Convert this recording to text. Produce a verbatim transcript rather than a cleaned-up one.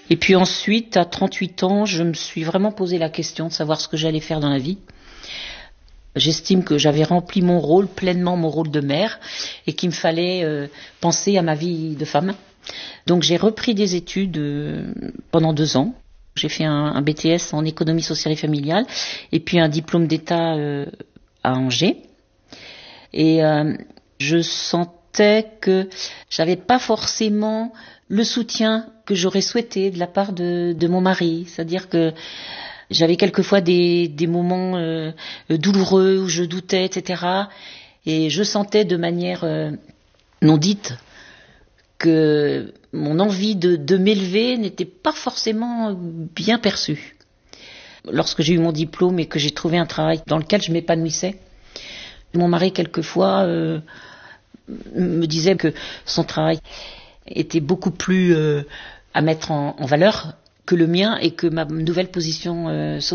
Et puis ensuite, à trente-huit ans, je me suis vraiment posé la question de savoir ce que j'allais faire dans la vie. J'estime que j'avais rempli mon rôle, pleinement mon rôle de mère, et qu'il me fallait euh, penser à ma vie de femme. Donc j'ai repris des études euh, pendant deux ans. J'ai fait un, un B T S en économie sociale et familiale, et puis un diplôme d'État euh, à Angers. Et euh, je sentais que j'avais pas forcément le soutien que j'aurais souhaité de la part de, de mon mari. C'est-à-dire que j'avais quelquefois des, des moments euh, douloureux où je doutais, et cetera. Et je sentais de manière euh, non dite que mon envie de, de m'élever n'était pas forcément bien perçue. Lorsque j'ai eu mon diplôme et que j'ai trouvé un travail dans lequel je m'épanouissais, mon mari quelquefois euh, me disait que son travail était beaucoup plus euh, à mettre en, en valeur que le mien et que ma nouvelle position euh, sociale